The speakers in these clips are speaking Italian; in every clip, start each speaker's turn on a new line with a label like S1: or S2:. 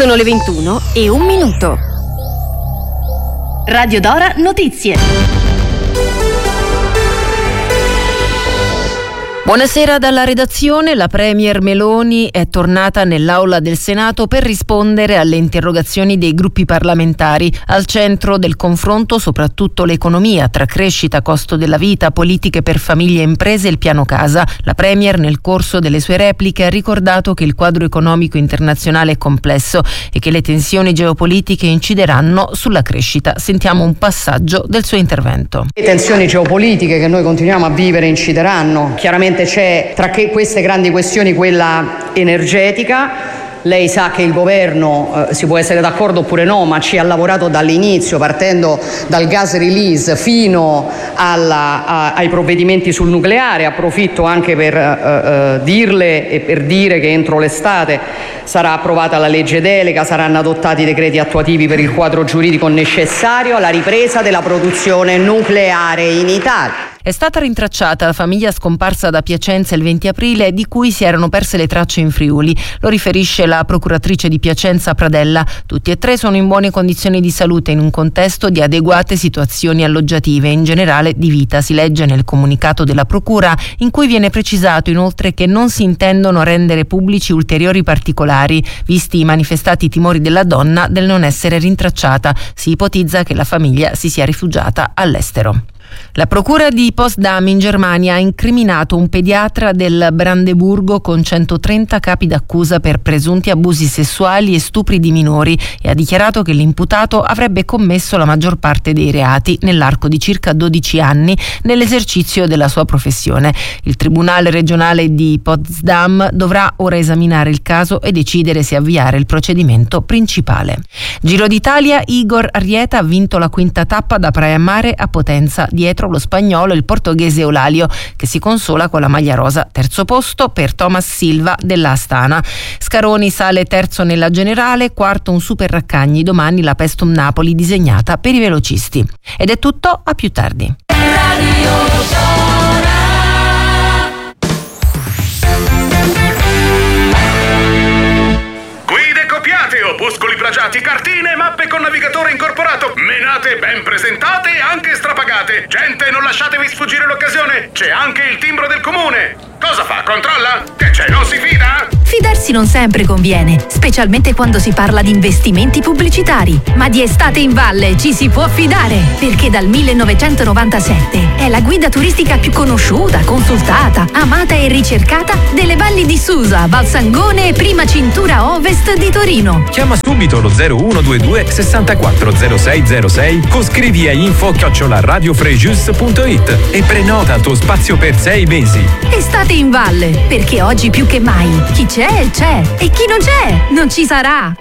S1: Sono le 21:01.
S2: Radio Dora Notizie.
S3: Buonasera dalla redazione. La Premier Meloni è tornata nell'aula del Senato per rispondere alle interrogazioni dei gruppi parlamentari. Al centro del confronto soprattutto l'economia, tra crescita, costo della vita, politiche per famiglie e imprese e il piano casa. La Premier nel corso delle sue repliche ha ricordato che il quadro economico internazionale è complesso e che le tensioni geopolitiche incideranno sulla crescita. Sentiamo un passaggio del suo intervento.
S4: Le tensioni geopolitiche che noi continuiamo a vivere incideranno. Chiaramente c'è tra queste grandi questioni quella energetica. Lei sa che il governo, si può essere d'accordo oppure no, ma ci ha lavorato dall'inizio, partendo dal gas release fino ai provvedimenti sul nucleare. Approfitto anche per dirle e per dire che entro l'estate sarà approvata la legge delega, saranno adottati i decreti attuativi per il quadro giuridico necessario alla ripresa della produzione nucleare in Italia.
S3: È stata rintracciata la famiglia scomparsa da Piacenza il 20 aprile di cui si erano perse le tracce in Friuli. Lo riferisce la procuratrice di Piacenza Pradella. Tutti e tre sono in buone condizioni di salute in un contesto di adeguate situazioni alloggiative e in generale di vita, si legge nel comunicato della procura, in cui viene precisato inoltre che non si intendono rendere pubblici ulteriori particolari, visti i manifestati timori della donna del non essere rintracciata. Si ipotizza che la famiglia si sia rifugiata all'estero. La procura di Potsdam in Germania ha incriminato un pediatra del Brandeburgo con 130 capi d'accusa per presunti abusi sessuali e stupri di minori e ha dichiarato che l'imputato avrebbe commesso la maggior parte dei reati nell'arco di circa 12 anni nell'esercizio della sua professione. Il Tribunale regionale di Potsdam dovrà ora esaminare il caso e decidere se avviare il procedimento principale. Giro d'Italia, Igor Arrieta ha vinto la quinta tappa da Praia Mare a Potenza. Dietro lo spagnolo e il portoghese Eulalio, che si consola con la maglia rosa. Terzo posto per Thomas Silva della Astana. Scaroni sale terzo nella generale, quarto un Super Raccagni, domani la Pestum Napoli disegnata per i velocisti. Ed è tutto, a più tardi.
S5: Opuscoli plagiati, cartine, mappe con navigatore incorporato, menate ben presentate e anche strapagate. Gente, non lasciatevi sfuggire l'occasione, c'è anche il timbro del comune. Cosa fa? Controlla? Che c'è, non si fida?
S2: Fidarsi non sempre conviene, specialmente quando si parla di investimenti pubblicitari. Ma di Estate in Valle ci si può fidare, perché dal 1997 è la guida turistica più conosciuta, consultata, amata e ricercata delle valli di Susa, Valsangone e prima cintura ovest di Torino.
S6: Chiama subito lo 0122 64 0606 o scrivi a info@radiofreejus.it e prenota il tuo spazio per 6 mesi.
S2: Estate in Valle, perché oggi più che mai chi c'è e chi non c'è non ci sarà.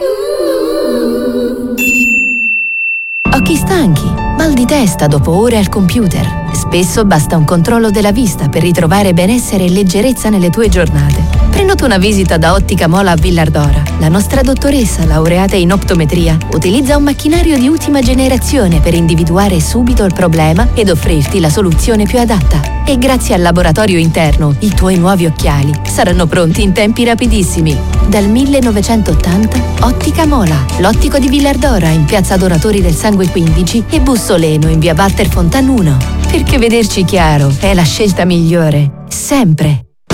S7: Occhi stanchi, mal di testa dopo ore al computer. Spesso basta un controllo della vista per ritrovare benessere e leggerezza nelle tue giornate. Prenota una visita da Ottica Mola a Villardora. La nostra dottoressa, laureata in optometria, utilizza un macchinario di ultima generazione per individuare subito il problema ed offrirti la soluzione più adatta. E grazie al laboratorio interno, i tuoi nuovi occhiali saranno pronti in tempi rapidissimi. Dal 1980, Ottica Mola, l'ottico di Villardora in piazza Donatori del Sangue 15 e Bussoleno in via Walter Fontan 1. Perché vederci chiaro è la scelta migliore, sempre.